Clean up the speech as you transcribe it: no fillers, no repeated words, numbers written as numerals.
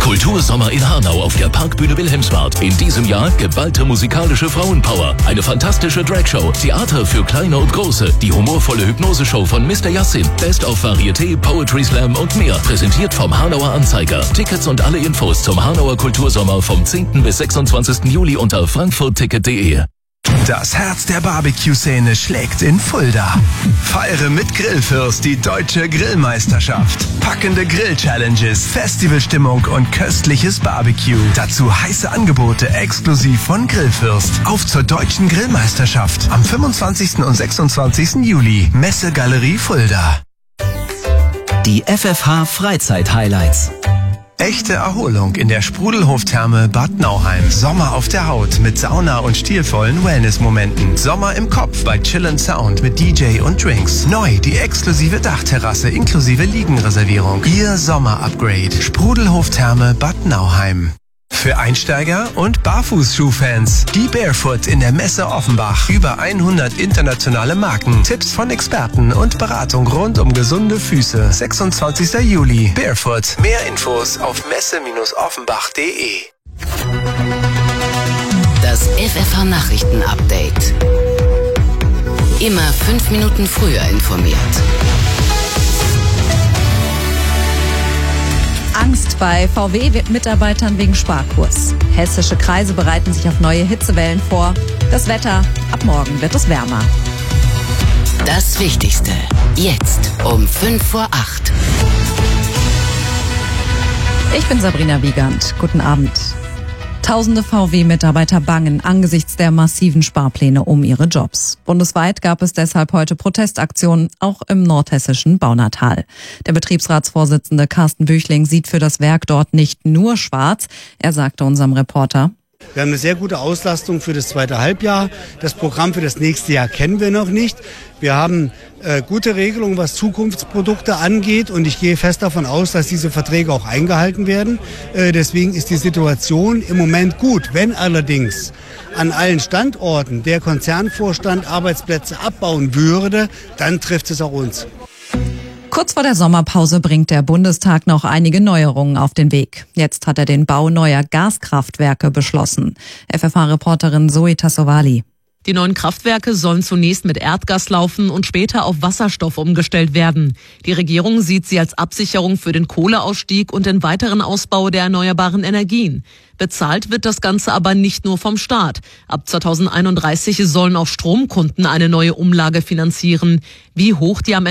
Kultursommer in Hanau auf der Parkbühne Wilhelmsbad. In diesem Jahr geballte musikalische Frauenpower, eine fantastische Dragshow, Theater für Kleine und Große, die humorvolle Hypnoseshow von Mr. Yassin, Best of Varieté, Poetry Slam und mehr. Präsentiert vom Hanauer Anzeiger. Tickets und alle Infos zum Hanauer Kultursommer vom 10. bis 26. Juli unter frankfurtticket.de. Das Herz der Barbecue-Szene schlägt in Fulda. Feiere mit Grillfürst die deutsche Grillmeisterschaft. Packende Grill-Challenges, Festivalstimmung und köstliches Barbecue. Dazu heiße Angebote exklusiv von Grillfürst. Auf zur deutschen Grillmeisterschaft am 25. und 26. Juli. Messegalerie Fulda. Die FFH Freizeit-Highlights. Echte Erholung in der Sprudelhof-Therme Bad Nauheim. Sommer auf der Haut mit Sauna und stilvollen Wellness-Momenten. Sommer im Kopf bei Chill & Sound mit DJ und Drinks. Neu die exklusive Dachterrasse inklusive Liegenreservierung. Ihr Sommer-Upgrade. Sprudelhof-Therme Bad Nauheim. Für Einsteiger und Barfußschuhfans. Die Barefoot in der Messe Offenbach. Über 100 internationale Marken. Tipps von Experten und Beratung rund um gesunde Füße. 26. Juli. Barefoot. Mehr Infos auf messe-offenbach.de. Das FFH Nachrichten-Update. Immer 5 Minuten früher informiert. Angst bei VW-Mitarbeitern wegen Sparkurs. Hessische Kreise bereiten sich auf neue Hitzewellen vor. Das Wetter, ab morgen wird es wärmer. Das Wichtigste, jetzt um 7:55. Ich bin Sabrina Wiegand. Guten Abend. Tausende VW-Mitarbeiter bangen angesichts der massiven Sparpläne um ihre Jobs. Bundesweit gab es deshalb heute Protestaktionen, auch im nordhessischen Baunatal. Der Betriebsratsvorsitzende Carsten Büchling sieht für das Werk dort nicht nur schwarz. Er sagte unserem Reporter: Wir haben eine sehr gute Auslastung für das zweite Halbjahr. Das Programm für das nächste Jahr kennen wir noch nicht. Wir haben gute Regelungen, was Zukunftsprodukte angeht, und ich gehe fest davon aus, dass diese Verträge auch eingehalten werden. Deswegen ist die Situation im Moment gut. Wenn allerdings an allen Standorten der Konzernvorstand Arbeitsplätze abbauen würde, dann trifft es auch uns. Kurz vor der Sommerpause bringt der Bundestag noch einige Neuerungen auf den Weg. Jetzt hat er den Bau neuer Gaskraftwerke beschlossen. FFH-Reporterin Zoe Tassovali. Die neuen Kraftwerke sollen zunächst mit Erdgas laufen und später auf Wasserstoff umgestellt werden. Die Regierung sieht sie als Absicherung für den Kohleausstieg und den weiteren Ausbau der erneuerbaren Energien. Bezahlt wird das Ganze aber nicht nur vom Staat. Ab 2031 sollen auch Stromkunden eine neue Umlage finanzieren. Wie hoch die am